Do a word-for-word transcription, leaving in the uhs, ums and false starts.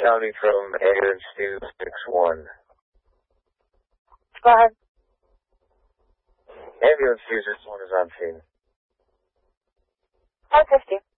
County from ambulance two six one. Go ahead. Ambulance two six one is on scene. five fifty.